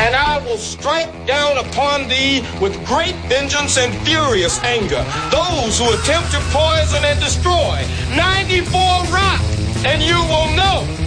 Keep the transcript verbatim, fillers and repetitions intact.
and I will strike down upon thee with great vengeance and furious anger those who attempt to poison and destroy ninety-four Rock, and you will know